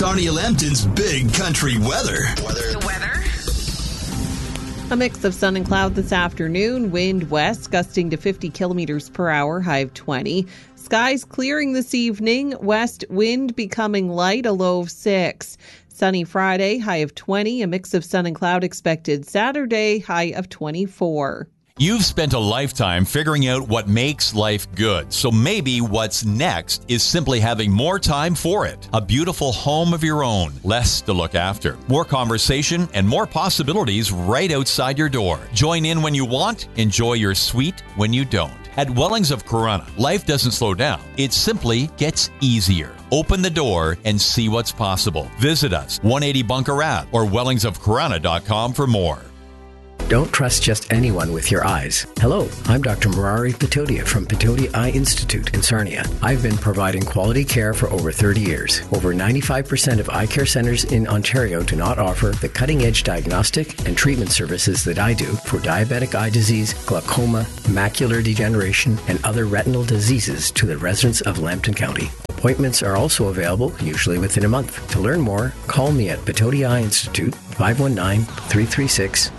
Sarnia Lambton's Big Country Weather. The weather? A mix of sun and cloud this afternoon. Wind west gusting to 50 kilometers per hour, high of 20. Skies clearing this evening. West wind becoming light, a low of 6. Sunny Friday, high of 20. A mix of sun and cloud expected Saturday, high of 24. You've spent a lifetime figuring out what makes life good, so maybe what's next is simply having more time for it. A beautiful home of your own, less to look after, more conversation, and more possibilities right outside your door. Join in when you want, enjoy your suite when you don't. At Wellings of Corunna, life doesn't slow down. It simply gets easier. Open the door and see what's possible. Visit us, 180 Bunker Ave or wellingsofcorunna.com for more. Don't trust just anyone with your eyes. Hello, I'm Dr. Murari Patodia from Patodia Eye Institute in Sarnia. I've been providing quality care for over 30 years. Over 95% of eye care centers in Ontario do not offer the cutting-edge diagnostic and treatment services that I do for diabetic eye disease, glaucoma, macular degeneration, and other retinal diseases to the residents of Lambton County. Appointments are also available, usually within a month. To learn more, call me at Patodia Eye Institute, 519-336-4448.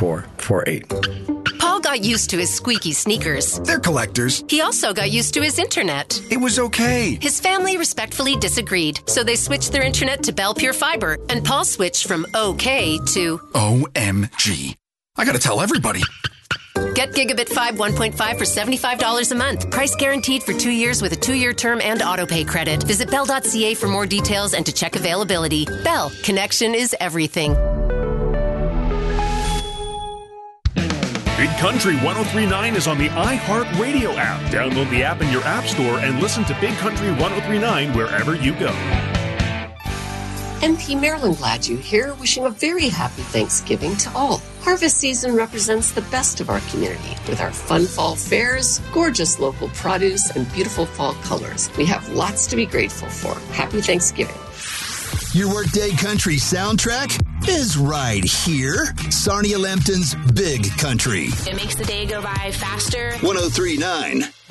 Paul got used to his squeaky sneakers. They're collectors. He also got used to his internet. It was okay. His family respectfully disagreed, so they switched their internet to Bell Pure Fiber, and Paul switched from OK to OMG. I gotta tell everybody. Get Gigabit 5 1.5 for $75 a month. Price guaranteed for 2 years with a 2-year term and autopay credit. Visit bell.ca for more details and to check availability. Bell, connection is everything. Big Country 103.9 is on the iHeartRadio app. Download the app in your app store and listen to Big Country 103.9 wherever you go. MP Marilyn Gladue here, wishing a very happy Thanksgiving to all. Harvest season represents the best of our community with our fun fall fairs, gorgeous local produce, and beautiful fall colors. We have lots to be grateful for. Happy Thanksgiving. Your Workday Country soundtrack is right here. Sarnia Lambton's Big Country. It makes the day go by faster. 103.9